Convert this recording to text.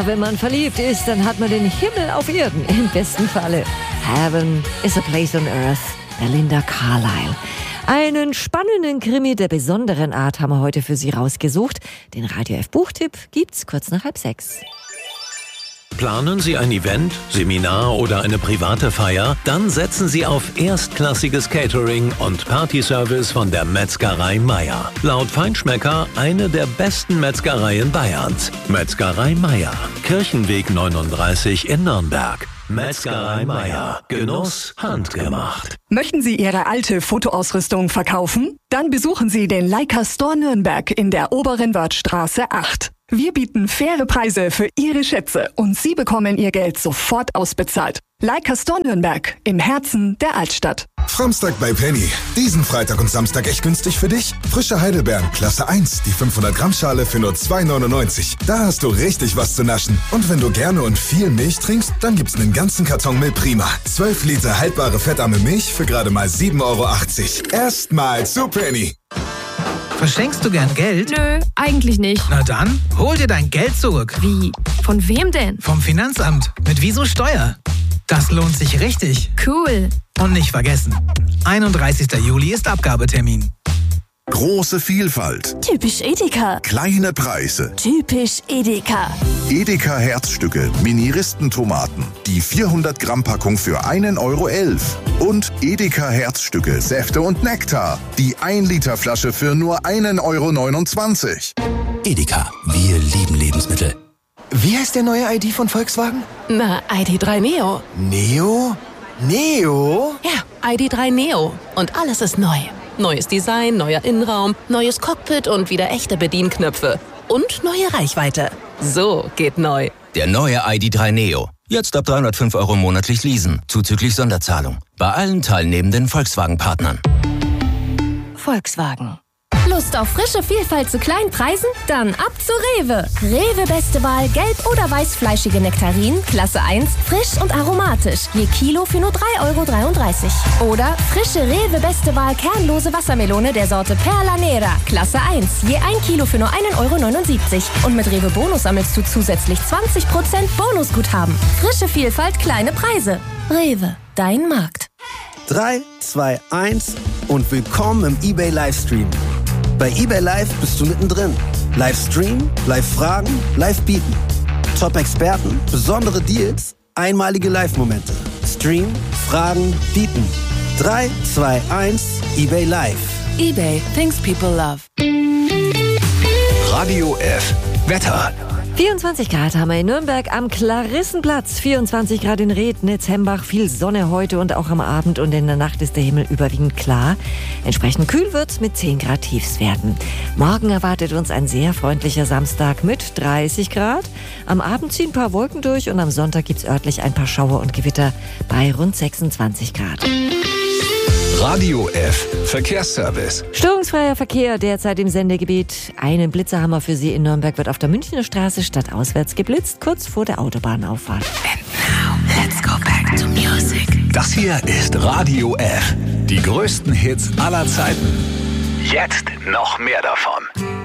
wenn man verliebt ist, dann hat man den Himmel auf Erden, im besten Falle. Heaven is a place on earth, Belinda Carlisle. Einen spannenden Krimi der besonderen Art haben wir heute für Sie rausgesucht. Den Radio F Buchtipp gibt's kurz nach 5:30. Planen Sie ein Event, Seminar oder eine private Feier? Dann setzen Sie auf erstklassiges Catering und Partyservice von der Metzgerei Meier. Laut Feinschmecker eine der besten Metzgereien Bayerns. Metzgerei Meier, Kirchenweg 39 in Nürnberg. Metzgerei Meier. Genuss handgemacht. Möchten Sie Ihre alte Fotoausrüstung verkaufen? Dann besuchen Sie den Leica Store Nürnberg in der Oberen Wörthstraße 8. Wir bieten faire Preise für Ihre Schätze und Sie bekommen Ihr Geld sofort ausbezahlt. Leica Store Nürnberg im Herzen der Altstadt. Samstag bei Penny. Diesen Freitag und Samstag echt günstig für dich? Frische Heidelbeeren, Klasse 1, die 500 Gramm Schale für nur 2,99. Da hast du richtig was zu naschen. Und wenn du gerne und viel Milch trinkst, dann gibt's einen ganzen Karton Milch Prima. 12 Liter haltbare fettarme Milch für gerade mal 7,80 €. Erstmal zu Penny. Verschenkst du gern Geld? Nö, eigentlich nicht. Na dann, hol dir dein Geld zurück. Wie? Von wem denn? Vom Finanzamt. Mit Wieso Steuer. Das lohnt sich richtig. Cool. Und nicht vergessen, 31. Juli ist Abgabetermin. Große Vielfalt. Typisch Edeka. Kleine Preise. Typisch Edeka. Edeka Herzstücke, Mini-Ristentomaten. Die 400 Gramm Packung für 1,11 €. Und Edeka Herzstücke, Säfte und Nektar. Die 1 Liter Flasche für nur 1,29 €. Edeka, wir lieben Lebensmittel. Wie heißt der neue ID von Volkswagen? Na, ID.3 Neo. Neo? Neo? Ja, ID.3 Neo. Und alles ist neu. Neues Design, neuer Innenraum, neues Cockpit und wieder echte Bedienknöpfe. Und neue Reichweite. So geht neu. Der neue ID.3 Neo. Jetzt ab 305 € monatlich leasen, zuzüglich Sonderzahlung. Bei allen teilnehmenden Volkswagen-Partnern. Volkswagen. Lust auf frische Vielfalt zu kleinen Preisen? Dann ab zu Rewe. Rewe beste Wahl gelb- oder weißfleischige Nektarinen, Klasse 1, frisch und aromatisch. Je Kilo für nur 3,33 €. Oder frische Rewe beste Wahl kernlose Wassermelone der Sorte Perla Nera, Klasse 1. Je 1 Kilo für nur 1,79 €. Und mit Rewe Bonus sammelst du zusätzlich 20% Bonusguthaben. Frische Vielfalt, kleine Preise. Rewe, dein Markt. 3, 2, 1 und willkommen im eBay Livestream. Bei eBay Live bist du mittendrin. Livestream, Live-Fragen, Live-Bieten. Top-Experten, besondere Deals, einmalige Live-Momente. Stream, Fragen, Bieten. 3, 2, 1, eBay Live. eBay, things people love. Radio F. Wetter. 24 Grad haben wir in Nürnberg am Klarissenplatz, 24 Grad in Rednitz, Hembach, viel Sonne heute und auch am Abend und in der Nacht ist der Himmel überwiegend klar. Entsprechend kühl wird's mit 10 Grad Tiefstwerten. Morgen erwartet uns ein sehr freundlicher Samstag mit 30 Grad. Am Abend ziehen ein paar Wolken durch und am Sonntag gibt's örtlich ein paar Schauer und Gewitter bei rund 26 Grad. Radio F. Verkehrsservice. Störungsfreier Verkehr derzeit im Sendegebiet. Einen Blitzerhammer für Sie in Nürnberg wird auf der Münchner Straße stadtauswärts geblitzt, kurz vor der Autobahnauffahrt. And now, let's go back to music. Das hier ist Radio F. Die größten Hits aller Zeiten. Jetzt noch mehr davon.